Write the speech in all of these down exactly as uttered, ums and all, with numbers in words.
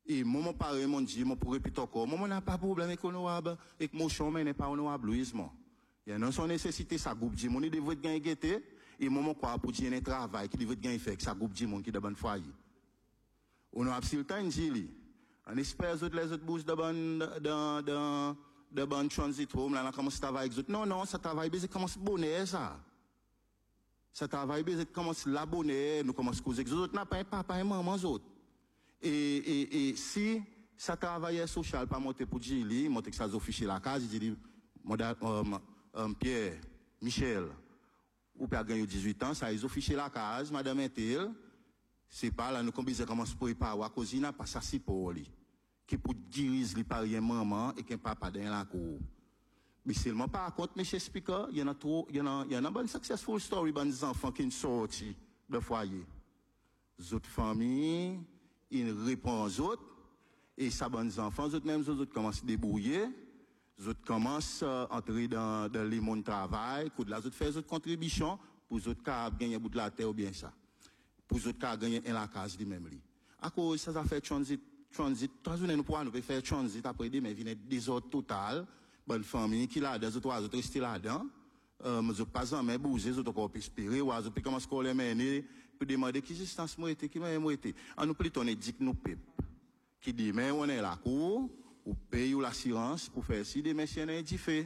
Et moi, pareil, mon dit, moi, pour répéter encore, moi, n'a pas de problème avec honorable, et que mon chemin n'est pas honorable, Louisement. Il y a une son nécessité, ça groupe dit, mon devrait gagner guetter, et moi, quoi, pour dire un travail, qui devrait gagner faire, ça groupe dit, mon qui est dans bon foyer. Honorable, si le temps, dit, on espère que les autres bouges de bon, dans, dans, de bon transit home, là, on commence à travailler avec eux. Non, non, ça travaille, c'est commence bonnet, ça. Ça travaille, c'est commence la bonnet, nous commence à causer avec eux. N'a pas un papa et maman, autres. Et, et, et si ça travaillait social, pas monter pour Gilly, monter que ça officier la case, il dit, euh, euh, Pierre, Michel, ou pas gagner dix-huit ans, ça ils officier la case, madame Intel, c'est pas là, nous commençons à commencer pour y parler, à cause il n'a pas ça si pour lui. Qui pour diriger les parents maman et qu'un papa dans la cour. Mais seulement par contre, monsieur speaker, il y en a trop, il y en a, il y en a une bonne successful story, des enfants qui sont sortis de foyer. Les autres familles, ils répondent aux autres, et ça, bonnes enfants, les autres même, les autres commencent à se débrouiller, les autres commencent à entrer dans, dans les mondes de travail, pour les autres faire des autres contributions, pour les autres cas gagner un bout de la terre ou bien ça. Pour les autres cas gagner un la case du même lit. À cause ça, ça fait transit, transit, trois journées nous pourrons nous faire transit après des mais vient des autres total, bonne famille qui là, des autres, trois autres restent là-dedans. Euh, je pas en mais bouger, je dois espérer, ou je peux commencer à les mener, pour demander qui distance moi était, qui m'a moi été. En nous plutôt, on est dit que nous pep. Qui dit, mais on est la cour, ou paye ou l'assurance, pour faire si des messieurs n'est dit fait.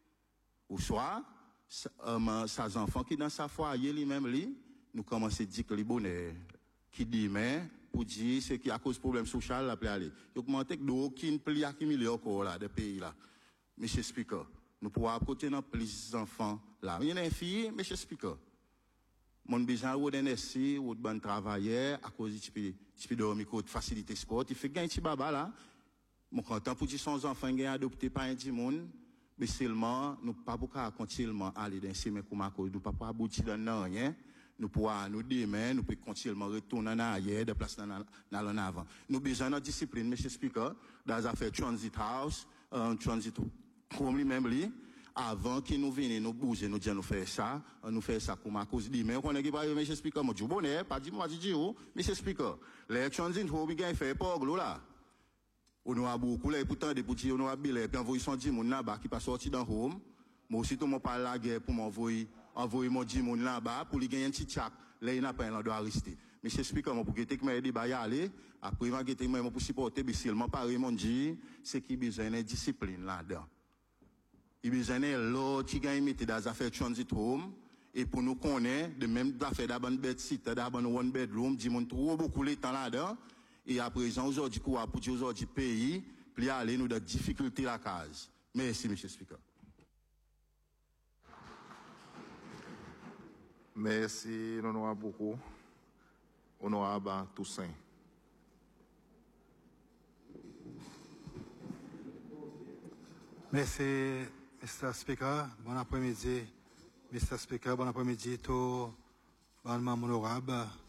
Ou soit, euh, ces enfants qui dans sa foyer, lui-même, lui, nous commençons à dire que les bonheur. Qui dit, mais, pour dire, c'est qui a cause problème social, la plaît aller. Il augmente que d'aucune pli accumulé encore là, des pays là. Monsieur Speaker. Nous pouvons apporter dans plus d'enfants là. Il y a une fille, monsieur Speaker. Mon besoin ou d'un essai, ou de bon travailleur, à cause de tu peux dormir, de facilité sport, il fait gagner petit baba là. Mon content pour dire son enfant gagne adopté par un petit monde, mais seulement, nous pas pour continuellement aller dans ces mêmes comme nous pas pour aboutir dans rien. Nous pouvons nous demain, nous pouvons continuellement retourner en arrière, de place dans l'en avant. Nous besoin de discipline, monsieur Speaker, dans les affaires transit house, euh, transit comme lui-même lui, avant qu'il nous vienne nous bouger, nous dire nous faire ça, nous faire ça comme à cause dit, mais on est qui va, monsieur Speaker, moi, du bonnet, pas dit moi, dit où, monsieur Speaker, l'élection dit, faut bien faire pas, glo là. On a beaucoup, là, et pourtant, des petits, on a billet, puis envoyer son dix là-bas, qui pas sorti dans home. Moi aussi, tout le monde parle la guerre pour m'envoyer, envoyer mon dix là-bas, pour lui gagner un petit tchac, là, il n'a pas un endroit à rester. Monsieur Speaker, moi, pour que tu m'aies dit, bah, y aller, après, moi, que tu m'aies pour supporter, mais seulement pareil, mon dit, c'est qu'il besoin de discipline là-dedans. Il besoin de l'autre qui gagne mettre dans les affaires transit home, et pour nous connaître, de même d'affaires d'abon bed sit, d'abon one bedroom, dit mon trop beaucoup de temps là-dedans, et à présent, aujourd'hui, quoi, pour dire aujourd'hui pays, puis aller nous dans difficulté la case. Merci, monsieur Speaker. Merci, nous avons beaucoup. Honorable Toussaint. Merci, mister Speaker. Bon après-midi, mister Speaker. Bon après-midi, tout, bon honorable.